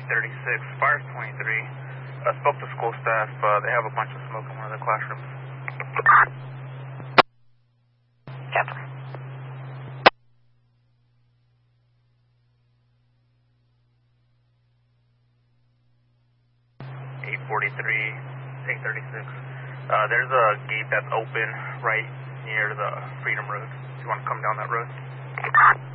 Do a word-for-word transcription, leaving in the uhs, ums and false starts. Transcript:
eight thirty-six, Fires twenty-three. I uh, spoke to school staff. Uh, they have a bunch of smoke in one of the classrooms. Captain. eight forty-three, eight thirty-six. Uh, there's a gate that's open right near the Freedom Road. If you want to come down that road.